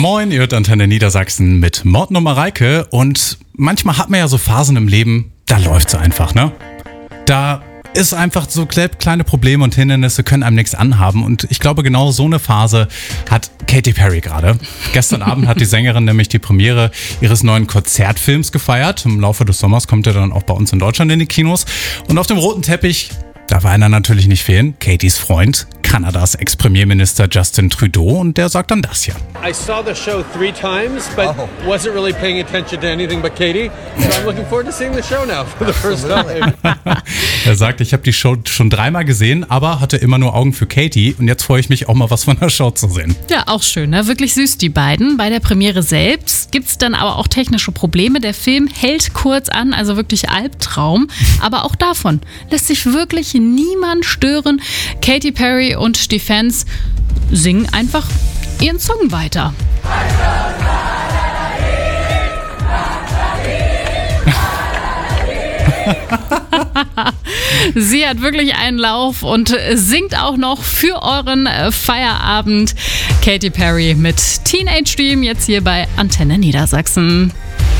Moin, ihr hört Antenne Niedersachsen mit Morten und Mareike. Und manchmal hat man ja so Phasen im Leben, da läuft's einfach, ne? Da ist einfach so kleine Probleme und Hindernisse können einem nichts anhaben. Und ich glaube, genau so eine Phase hat Katy Perry gerade. Gestern Abend hat die Sängerin nämlich die Premiere ihres neuen Konzertfilms gefeiert. Im Laufe des Sommers kommt er dann auch bei uns in Deutschland in die Kinos. Und auf dem roten Teppich, da war einer natürlich nicht fehlen, Katys Freund, Kanadas Ex-Premierminister Justin Trudeau, und der sagt dann das hier. I saw the show 3 times, but wasn't really paying attention to anything but Katy. So I'm looking forward to seeing the show now for the first time. Er sagt, ich habe die Show schon 3-mal gesehen, aber hatte immer nur Augen für Katy, und jetzt freue ich mich auch mal was von der Show zu sehen. Ja, auch schön, ne? Wirklich süß, die beiden. Bei der Premiere selbst gibt's dann aber auch technische Probleme. Der Film hält kurz an, also wirklich Albtraum. Aber auch davon lässt sich wirklich niemand stören. Katy Perry und die Fans singen einfach ihren Song weiter. Sie hat wirklich einen Lauf und singt auch noch für euren Feierabend. Katy Perry mit Teenage Dream jetzt hier bei Antenne Niedersachsen.